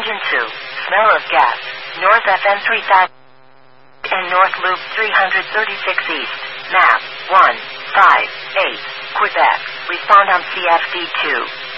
Engine 2, smell of gas, North FM 3000 and North Loop 336 East, map 158, Quebec, respond on CFD2.